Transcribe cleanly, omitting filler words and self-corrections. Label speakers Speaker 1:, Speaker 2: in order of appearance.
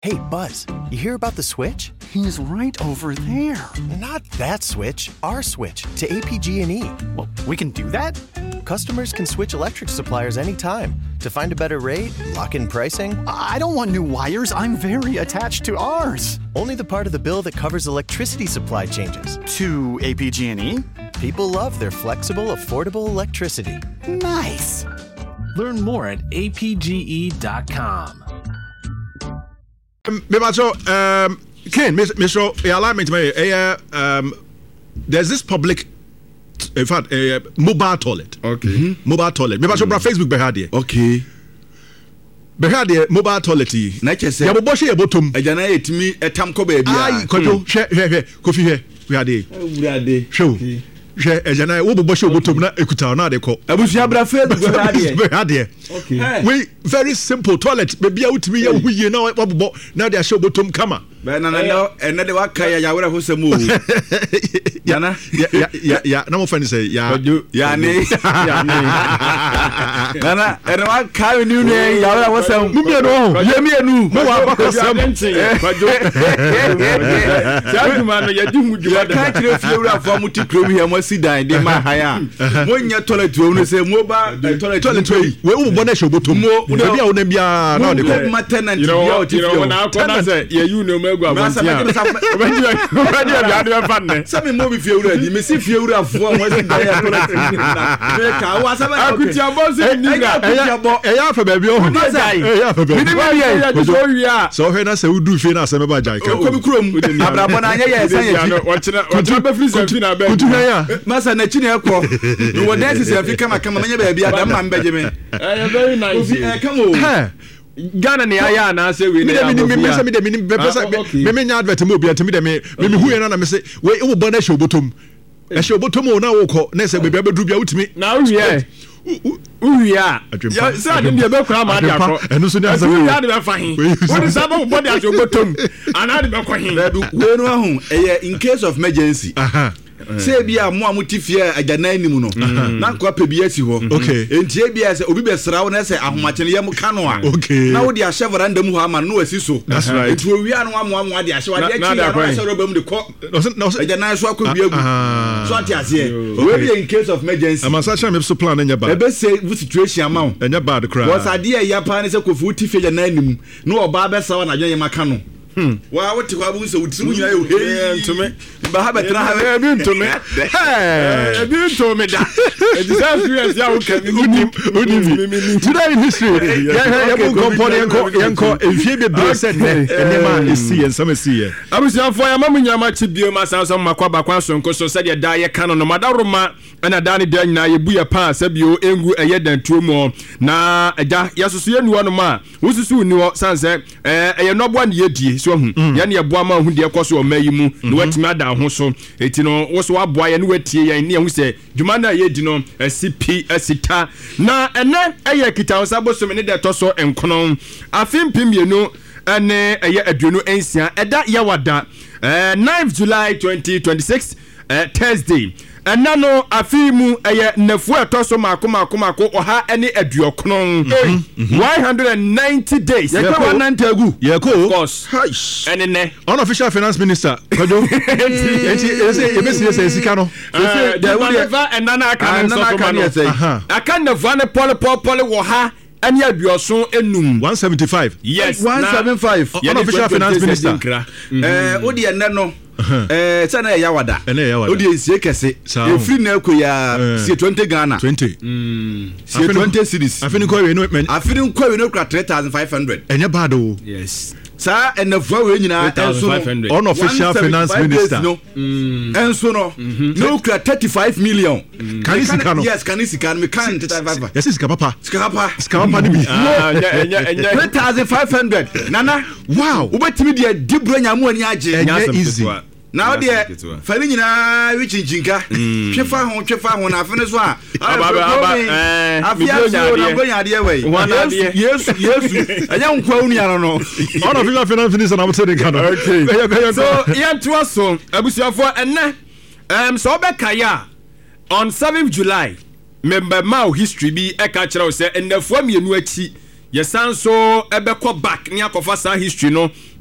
Speaker 1: Hey, Buzz, you hear about the switch?
Speaker 2: He's right over there.
Speaker 1: Not that switch, our switch to APG&E.
Speaker 2: Well, we can do that?
Speaker 1: Customers can switch electric suppliers anytime to find a better rate, lock in pricing.
Speaker 2: I don't want new wires. I'm very attached to ours.
Speaker 1: Only the part of the bill that covers electricity supply changes.
Speaker 2: To APG&E?
Speaker 1: People love their flexible, affordable electricity.
Speaker 2: Nice.
Speaker 3: Learn more at apge.com.
Speaker 4: Ken, Mr. Alignment, there's this public, in fact, mobile toilet.
Speaker 5: Okay.
Speaker 4: Mm-hmm. Mobile toilet. Maybe I should Facebook behave.
Speaker 5: Okay.
Speaker 4: Behave mobile toilet.
Speaker 5: Nature say.
Speaker 4: Yabo boshi yabo tum.
Speaker 5: Ejana etimi etam ko baby.
Speaker 4: Aye, kojo. She. Kofi here. We are there. Show. She. Ejana wo boshi yabo tum na ekuta na de ko.
Speaker 5: Abusia bra Facebook
Speaker 4: behave. Okay. We very simple toilet. Baby utimi ya huye na wabo na de show botum kama.
Speaker 5: Bana na de wakaya ya wura hosemu. Yana
Speaker 4: ya na mo fani say ya
Speaker 5: yani Nana ene wakaya ni ne ya wura hosemu.
Speaker 4: Mumie no.
Speaker 5: Ye mie nu.
Speaker 4: Mo wa bakasam.
Speaker 5: Jaduma no yadum djuma da. Ka kire fie wura fo muti krom here mo sidan de ma haya. Mo nya toilet wo no say mobile toilet
Speaker 4: we wo na show botum. Mo bia wo na bia na de ko.
Speaker 5: Maintenance
Speaker 3: you know when I come say you know me go
Speaker 5: Say me mo be fie wura di me si fie wura fo mo si da ya toilet ni na. Me ka wa sa ba
Speaker 3: akutia bo se ni na.
Speaker 4: Eya fa baby o. Eya fa baby.
Speaker 3: Me ya so wi a.
Speaker 4: So he na say udu fie na say me ba jai ka.
Speaker 5: Ko bi krom. Abrabo na anya ya say ya.
Speaker 3: Wachina be free say na be.
Speaker 4: Kutu ya.
Speaker 5: Masa na chi na ekọ. No wo dance say Africa maka manya ba bia da ma mbeje me.
Speaker 3: Very nice.
Speaker 5: Come on.
Speaker 3: Ghana ni aya na say we
Speaker 4: me nya advert mo bia temi de me hu na me say we wo bo na show botom e show botom o na wo ko na say bia bedru bia utimi
Speaker 3: na wi ya say ade de be kura ma de akọ
Speaker 4: enu so ni asa we
Speaker 3: ya de be fa hin wo de sa bo de show botom ana de be ko hin
Speaker 5: we no ahu in case of emergency say bia mo amutifie agana anim no na kwa pe bia si ho entie bia say obi be srawo na say ahomachene yam kano a na wo de ahye veranda mu ho ama no asi so etu owia no amo de ahye wa de achi na say robam de ko agana so akọ bia gu so ati ase we be in case of emergency
Speaker 4: ama sa cha me so plan nya ba
Speaker 5: e be say situation ama wo
Speaker 4: nya bad cry
Speaker 5: was ade ya pa ne say kofu utifie agana anim no oba be sawo na adwen yam kano wa wote kwa bu so utimu nyina yo
Speaker 3: ntome
Speaker 5: ba ha betra ha
Speaker 3: bi ntome bi ntome da it is experience ya unim
Speaker 4: today in history ya bu company yanko efie bebre said enema esi en some esi ye
Speaker 3: abusia fo ya mamu nyama chi bio ma san so makwa bakwa so nko so said ya da ye kano no madaroma ana da ne da nyina ye bu ya pa sabio engu eye dantuo mo na eja yesusu ye nuwo no ma wosusu niwo sanse eye nobo ne ye die so hu ya ne ye boa ma hu de ekoso o mayi mu no watimi ada ho so eti no wo so aboa ye ne watie ye ne hu se dwuma na ye di no CP asita na ene eye kitawo saboso ne de toso enkono afimpim ye no ene eye aduonu ensia eda yawada 9th July 2026 Thursday enano afimu eye nafu etoso mako oha ene aduokono 190 days
Speaker 5: ye kwa 90 agu
Speaker 4: ye ko
Speaker 3: of course ene
Speaker 4: unofficial finance minister kodo ye besi say sika no
Speaker 3: the whatever enana aka no aka nafu ane pole wo ha ene aduoso enum
Speaker 4: 175
Speaker 3: yes
Speaker 5: 175
Speaker 4: unofficial finance minister
Speaker 5: odi ene no sana ya wada odi ensie kese efri na ekoya sie 20 Ghana
Speaker 4: 20
Speaker 5: sie 20 series
Speaker 4: afini kwa we no
Speaker 5: kura 3500
Speaker 4: enye bad o
Speaker 3: yes
Speaker 5: sa enafua we nyina
Speaker 4: unofficial finance minister
Speaker 5: enso no no kura 35 million
Speaker 4: kanisika no
Speaker 5: yes kanisika me kan 35
Speaker 4: yes sika papa ni bi
Speaker 5: 3500 nana
Speaker 4: wow
Speaker 5: ubetimi de dibro nyamu ani age
Speaker 4: easy
Speaker 5: now there fani nyina wichinchinka twefa ho na afene so a afia na bonya de we yesu anya nkwa unia no
Speaker 4: ono figa finance na mutse de kana
Speaker 3: okay so yanto so abusuafo enne so obekaya on 7th July member mau history bi eka kira o se enafo mienu achi yɛsan so ɛbɛkɔ back ne akɔfa saa history no